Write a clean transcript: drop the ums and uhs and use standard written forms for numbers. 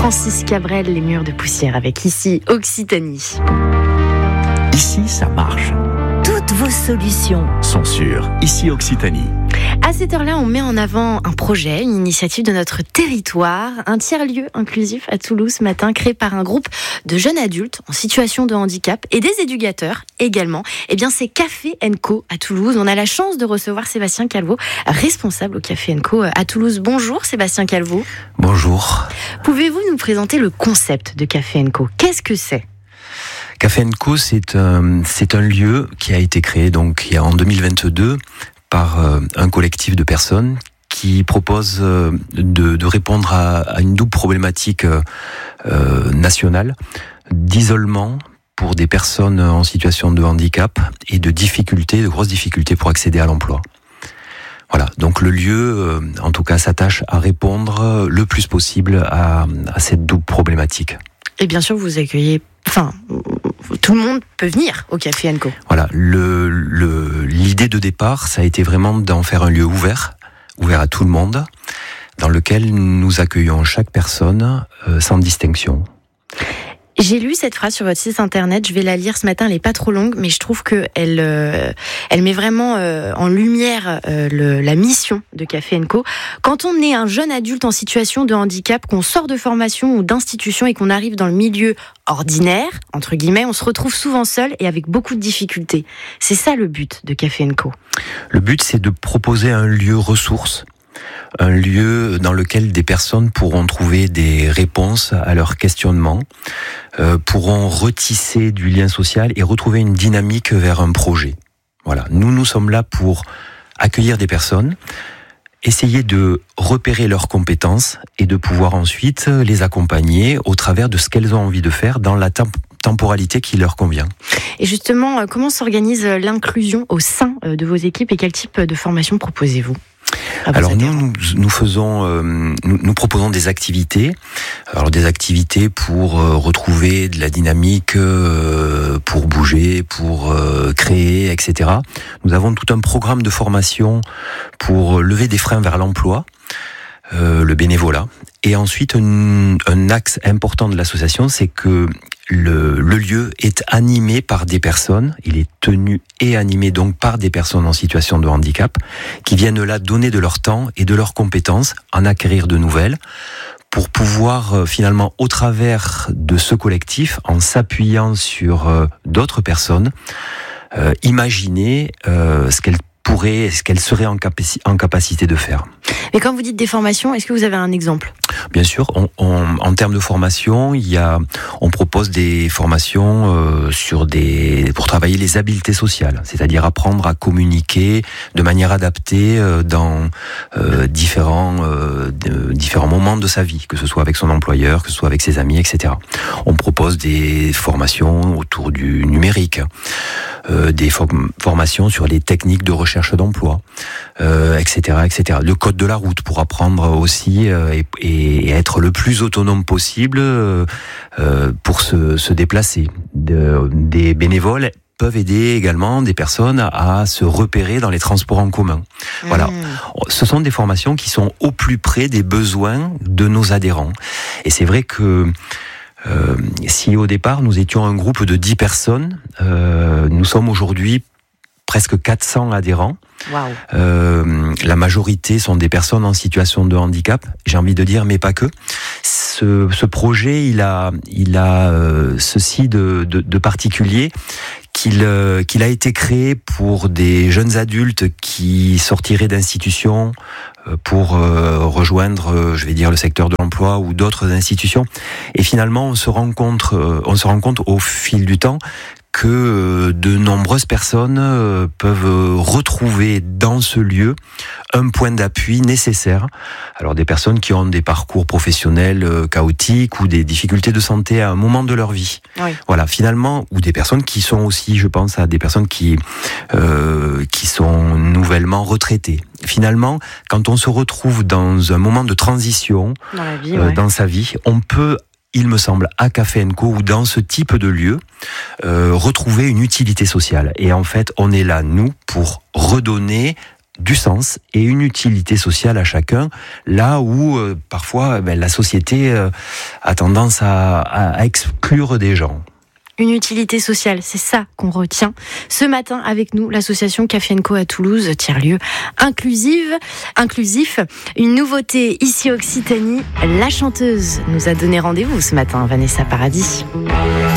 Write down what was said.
Francis Cabrel, Les Murs de Poussière, avec ici Occitanie. Ici, ça marche. Toutes vos solutions Sont sûres. Ici, Occitanie. À cette heure-là, on met en avant un projet, une initiative de notre territoire, un tiers-lieu inclusif à Toulouse ce matin, créé par un groupe de jeunes adultes en situation de handicap et des éducateurs également. Eh bien, c'est Café & Co à Toulouse. On a la chance de recevoir Sébastien Calvo, responsable au Café & Co à Toulouse. Bonjour Sébastien Calvo. Bonjour. Pouvez-vous nous présenter le concept de Café & Co ? Qu'est-ce que c'est ? Café & Co, c'est un lieu qui a été créé donc en 2022 par un collectif de personnes qui propose de répondre à une double problématique nationale d'isolement pour des personnes en situation de handicap et de grosses difficultés pour accéder à l'emploi. Voilà, donc le lieu, en tout cas, s'attache à répondre le plus possible à cette double problématique. Et bien sûr, vous accueillez... tout le monde peut venir au Café & Co. Voilà, l'idée de départ, ça a été vraiment d'en faire un lieu ouvert à tout le monde, dans lequel nous accueillons chaque personne sans distinction. J'ai lu cette phrase sur votre site internet, je vais la lire ce matin, elle est pas trop longue, mais je trouve qu'elle met vraiment en lumière la mission de Café & Co. Quand on est un jeune adulte en situation de handicap, qu'on sort de formation ou d'institution et qu'on arrive dans le milieu ordinaire, entre guillemets, on se retrouve souvent seul et avec beaucoup de difficultés. C'est ça le but de Café & Co. Le but, c'est de proposer un lieu ressource, un lieu dans lequel des personnes pourront trouver des réponses à leurs questionnements, pourront retisser du lien social et retrouver une dynamique vers un projet. Voilà, nous sommes là pour accueillir des personnes, essayer de repérer leurs compétences et de pouvoir ensuite les accompagner au travers de ce qu'elles ont envie de faire dans la temporalité qui leur convient. Et justement, comment s'organise l'inclusion au sein de vos équipes et quel type de formation proposez-vous ? Alors nous proposons des activités. Alors des activités pour retrouver de la dynamique, pour bouger, pour créer, etc. Nous avons tout un programme de formation pour lever des freins vers l'emploi, le bénévolat. Et ensuite, un axe important de l'association, c'est que le lieu est animé par des personnes, il est tenu et animé donc par des personnes en situation de handicap qui viennent là donner de leur temps et de leurs compétences, en acquérir de nouvelles, pour pouvoir finalement, au travers de ce collectif, en s'appuyant sur d'autres personnes, imaginer ce qu'elles seraient en capacité de faire. Mais quand vous dites des formations, est-ce que vous avez un exemple ? Bien sûr, en termes de formation, on propose des formations pour travailler les habiletés sociales, c'est-à-dire apprendre à communiquer de manière adaptée dans différents moments de sa vie, que ce soit avec son employeur, que ce soit avec ses amis, etc. On propose des formations autour du numérique, des formations sur les techniques de recherche d'emploi, etc., etc. Le code de la route pour apprendre aussi et être le plus autonome possible pour se déplacer. Des bénévoles peuvent aider également des personnes à se repérer dans les transports en commun. Voilà. Ce sont des formations qui sont au plus près des besoins de nos adhérents. Et c'est vrai que si au départ nous étions un groupe de 10 personnes, nous sommes aujourd'hui presque 400 adhérents. Wow. La majorité sont des personnes en situation de handicap, j'ai envie de dire, mais pas que. Ce projet, il a ceci de particulier qu'il a été créé pour des jeunes adultes qui sortiraient d'institutions pour rejoindre, je vais dire, le secteur de l'emploi ou d'autres institutions. Et finalement, on se rend compte au fil du temps que de nombreuses personnes peuvent retrouver dans ce lieu un point d'appui nécessaire. Alors des personnes qui ont des parcours professionnels chaotiques ou des difficultés de santé à un moment de leur vie. Oui. Voilà, finalement, ou des personnes qui sont aussi, je pense à des personnes qui sont nouvellement retraitées. Finalement, quand on se retrouve dans un moment de transition dans la vie, dans sa vie, on peut, il me semble, à Café & Co ou dans ce type de lieu, retrouver une utilité sociale. Et en fait, on est là, nous, pour redonner du sens et une utilité sociale à chacun, là où parfois la société a tendance à exclure des gens. Une utilité sociale, c'est ça qu'on retient. Ce matin, avec nous, l'association Café & Co à Toulouse, tiers-lieu inclusif. Une nouveauté ici Occitanie, la chanteuse nous a donné rendez-vous ce matin, Vanessa Paradis.